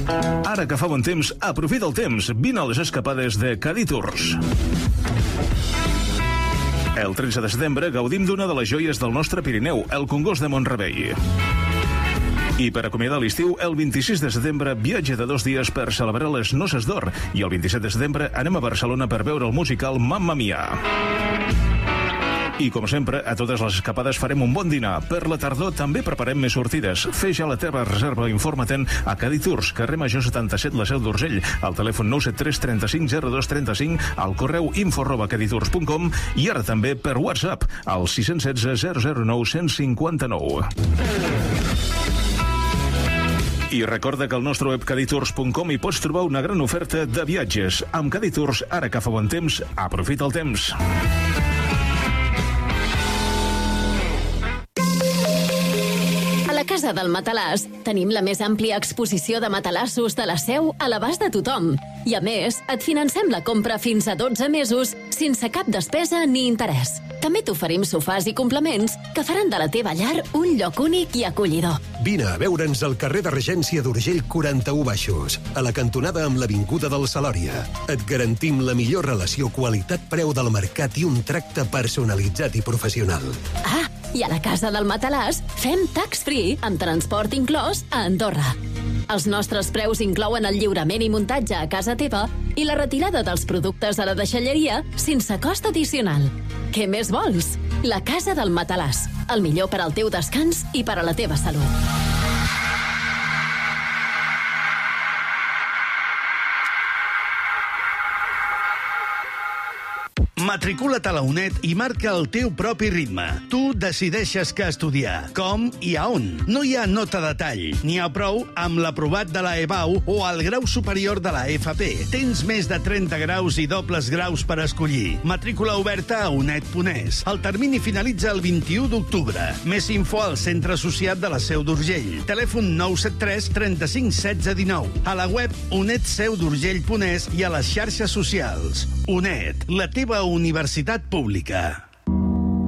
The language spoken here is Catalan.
Ara que fa bon temps, aprofita el temps. Vine a les escapades de Cadí Tours. El 13 de setembre gaudim d'una de les joies del nostre Pirineu, el Congost de Mont-rebei. I per acomiadar l'estiu, el 26 de setembre viatge de 2 dies per celebrar les Noces d'Or i el 27 de setembre anem a Barcelona per veure el musical Mamma Mia. I com sempre, a totes les escapades farem un bon dinar. Per la tardor també preparem més sortides. Fes ja la teva reserva, informa-te'n a Cadí Tours, carrer Major 77, la Seu d'Urgell, al telèfon 973 35 02 35, al correu info@caditours.com i ara també per WhatsApp, al 616 009 159. I recorda que al nostre web caditours.com hi pots trobar una gran oferta de viatges. Amb Cadí Tours, ara que fa bon temps, aprofita el temps. A la Casa del Matalàs tenim la més àmplia exposició de matalassos de la Seu a l'abast de tothom. I a més, et financem la compra fins a 12 mesos sense cap despesa ni interès. També t'oferim sofàs i complements que faran de la teva llar un lloc únic i acollidor. Vine a veure'ns al carrer de Regència d'Urgell 41 Baixos, a la cantonada amb l'Avinguda del Salòria. Et garantim la millor relació qualitat-preu del mercat i un tracte personalitzat i professional. Ah, i a la Casa del Matalàs fem tax-free amb transport inclòs a Andorra. Els nostres preus inclouen el lliurament i muntatge a casa teva i la retirada dels productes a la deixalleria sense cost addicional. Què més vols? La Casa del Matalàs. El millor per al teu descans i per a la teva salut. Matricula't a la UNED i marca el teu propi ritme. Tu decideixes què estudiar, com i a on. No hi ha nota de tall. N'hi ha prou amb l'aprovat de la EBAU o el grau superior de la FP. Tens més de 30 graus i dobles graus per escollir. Matrícula oberta a UNED.es. El termini finalitza el 21 d'octubre. Més info al centre associat de la Seu d'Urgell. Telèfon 973 35 16 19. A la web unedseudurgell.es i a les xarxes socials. UNED, la teva universitat pública.